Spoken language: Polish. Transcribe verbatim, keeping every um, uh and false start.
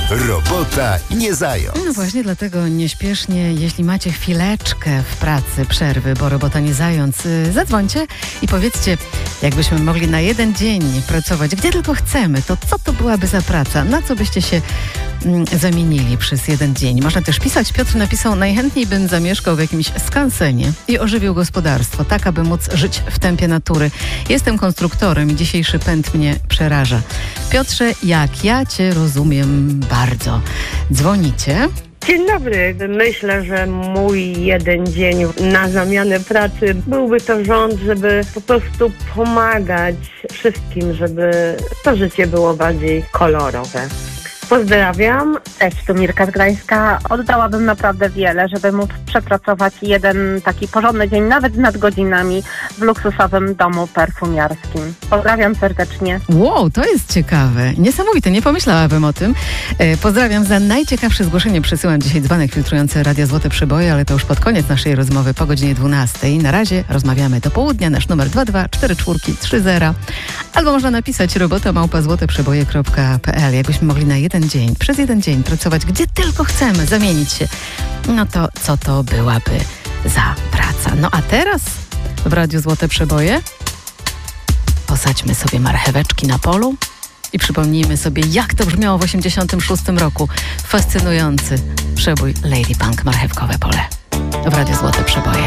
Robota nie zając. No właśnie dlatego nieśpiesznie, jeśli macie chwileczkę w pracy, przerwy, bo robota nie zając, yy, zadzwońcie i powiedzcie, jakbyśmy mogli na jeden dzień pracować, gdzie tylko chcemy, to co to byłaby za praca? Na co byście się mm, zamienili przez jeden dzień? Można też pisać. Piotr napisał, najchętniej bym zamieszkał w jakimś skansenie i ożywił gospodarstwo, tak aby móc żyć w tempie natury. Jestem konstruktorem i dzisiejszy pęd mnie przeraża. Piotrze, jak ja cię rozumiem bardzo. Dzwonicie. Dzień dobry. Myślę, że mój jeden dzień na zamianę pracy byłby to rząd, żeby po prostu pomagać wszystkim, żeby to życie było bardziej kolorowe. Pozdrawiam. Cześć, tu Mirka Zgrańska. Oddałabym naprawdę wiele, żeby móc przepracować jeden taki porządny dzień, nawet z nadgodzinami w luksusowym domu perfumiarskim. Pozdrawiam serdecznie. Wow, to jest ciekawe. Niesamowite, nie pomyślałabym o tym. E, pozdrawiam. Za najciekawsze zgłoszenie przesyłam dzisiaj dzbanek filtrujący Radia Złote Przeboje, ale to już pod koniec naszej rozmowy po godzinie dwunastej. Na razie rozmawiamy do południa. Nasz numer dwa dwa cztery cztery trzy zero. Albo można napisać robota małpa złote przeboje kropka p l. Jakbyśmy mogli na jeden dzień, przez jeden dzień pracować, gdzie tylko chcemy, zamienić się, no to co to byłaby za praca? No a teraz w Radiu Złote Przeboje posadźmy sobie marcheweczki na polu i przypomnijmy sobie, jak to brzmiało w osiemdziesiątym szóstym roku. Fascynujący przebój Lady Punk, Marchewkowe pole w Radiu Złote Przeboje.